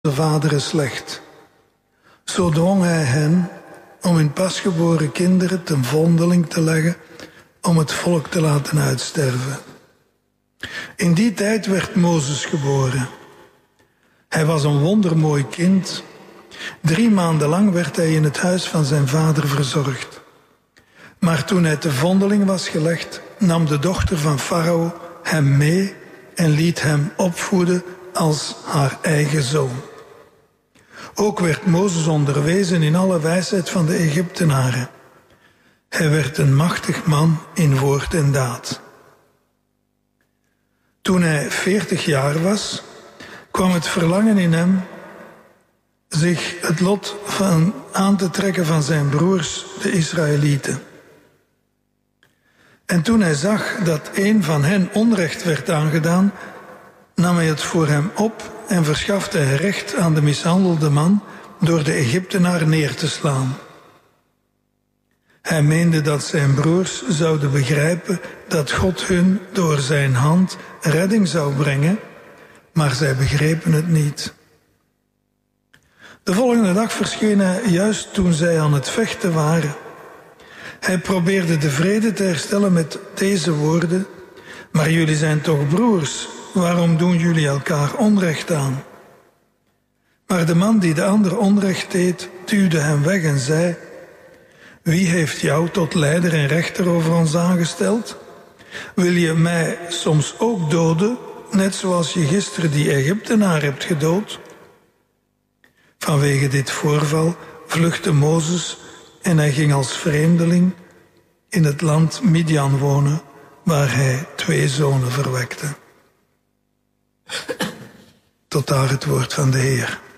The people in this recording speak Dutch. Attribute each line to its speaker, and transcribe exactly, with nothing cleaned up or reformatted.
Speaker 1: de vaderen slecht. Zo dwong hij hen om hun pasgeboren kinderen ten vondeling te leggen om het volk te laten uitsterven. In die tijd werd Mozes geboren. Hij was een wondermooi kind. Drie maanden lang werd hij in het huis van zijn vader verzorgd. Maar toen hij te vondeling was gelegd, nam de dochter van Farao hem mee en liet hem opvoeden als haar eigen zoon. Ook werd Mozes onderwezen in alle wijsheid van de Egyptenaren. Hij werd een machtig man in woord en daad. Toen hij veertig jaar was, kwam het verlangen in hem zich het lot van aan te trekken van zijn broers, de Israëlieten. En toen hij zag dat een van hen onrecht werd aangedaan, nam hij het voor hem op en verschafte hij recht aan de mishandelde man door de Egyptenaar neer te slaan. Hij meende dat zijn broers zouden begrijpen dat God hun door zijn hand redding zou brengen, maar zij begrepen het niet. De volgende dag verscheen hij juist toen zij aan het vechten waren. Hij probeerde de vrede te herstellen met deze woorden: maar jullie zijn toch broers, waarom doen jullie elkaar onrecht aan? Maar de man die de ander onrecht deed, duwde hem weg en zei: wie heeft jou tot leider en rechter over ons aangesteld? Wil je mij soms ook doden, net zoals je gisteren die Egyptenaar hebt gedood? Vanwege dit voorval vluchtte Mozes en hij ging als vreemdeling in het land Midian wonen, waar hij twee zonen verwekte. Tot daar het woord van de Heer.